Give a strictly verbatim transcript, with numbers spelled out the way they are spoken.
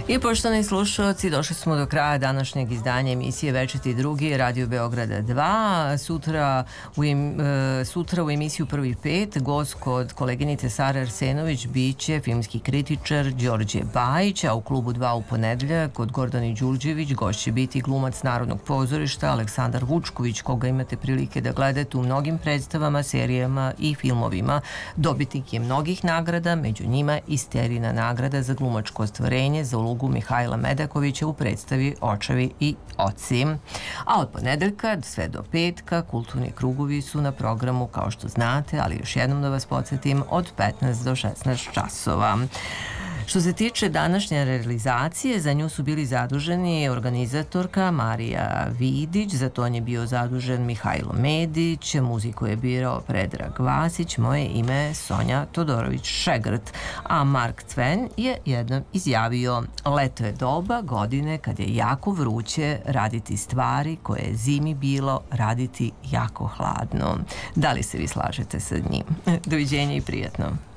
I poštovani slušalci, došli smo do kraja današnjeg izdanja emisije Večiti drugi, Radio Beograda dva. Sutra u, im, sutra u emisiju Prvi pet gost kod koleginice Sare Arsenović biće filmski kritičar Đorđe Bajić, a u klubu dva u ponedeljak kod Gordani Đurđević gost će biti glumac Narodnog pozorišta Aleksandar Vučković, koga imate prilike da gledate u mnogim predstavama, serijama i filmovima. Dobitnik je mnogih nagrada, među njima i Sterina nagrada za glumačko ostvarenje za ulogu Mihajla Medakovića u predstavi Očevi i oci. A od ponedeljka sve do petka kulturni krugovi su na programu, kao što znate, ali još jednom da vas podsjetim, od petnaest do šesnaest časova. Što se tiče današnje realizacije, za nju su bili zaduženi organizatorka Marija Vidić, za ton je bio zadužen Mihajlo Medić, muziku je birao Predrag Vasić, moje ime je Sonja Todorović-Šegrt, a Mark Cven je jednom izjavio: leto je doba godine kad je jako vruće raditi stvari koje je zimi bilo raditi jako hladno. Da li se vi slažete sa njim? Doviđenja i prijatno.